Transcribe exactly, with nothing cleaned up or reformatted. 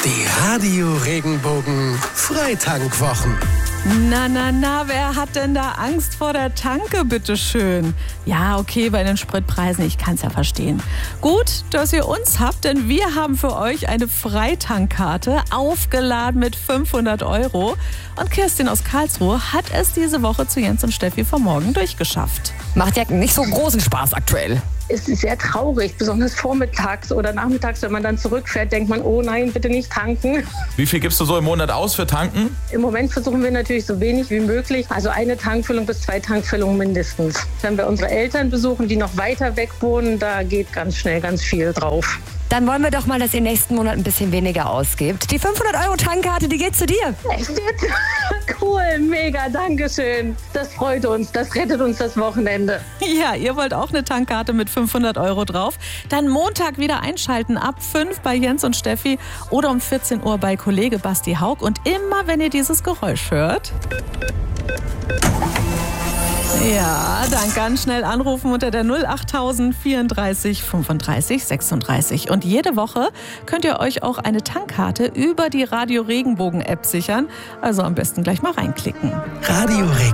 Die Radio Regenbogen Freitankwwochen. Na, na, na, wer hat denn da Angst vor der Tanke, bitteschön? Ja, okay, bei den Spritpreisen, ich kann's ja verstehen. Gut, dass ihr uns habt, denn wir haben für euch eine Freitankkarte, aufgeladen mit fünfhundert Euro. Und Kirstin aus Karlsruhe hat es diese Woche zu Jens und Steffi vom Morgen durchgeschafft. Macht ja nicht so großen Spaß aktuell. Es ist sehr traurig, besonders vormittags oder nachmittags, wenn man dann zurückfährt, denkt man, oh nein, bitte nicht tanken. Wie viel gibst du so im Monat aus für Tanken? Im Moment versuchen wir natürlich so wenig wie möglich, also eine Tankfüllung bis zwei Tankfüllungen mindestens. Wenn wir unsere Eltern besuchen, die noch weiter weg wohnen, da geht ganz schnell ganz viel drauf. Dann wollen wir doch mal, dass ihr nächsten Monat ein bisschen weniger ausgibt. Die fünfhundert Euro Tankkarte, die geht zu dir. Echt jetzt? Cool, mega, danke schön. Das freut uns, das rettet uns das Wochenende. Ja, ihr wollt auch eine Tankkarte mit fünfhundert Euro drauf? Dann Montag wieder einschalten, ab fünf bei Jens und Steffi oder um vierzehn Uhr bei Kollege Basti Haug. Und immer, wenn ihr dieses Geräusch hört... Ja, dann ganz schnell anrufen unter der null achttausend vierunddreißig fünfunddreißig sechsunddreißig. Und jede Woche könnt ihr euch auch eine Tankkarte über die Radio Regenbogen App sichern. Also am besten gleich mal reinklicken. Radio Regenbogen.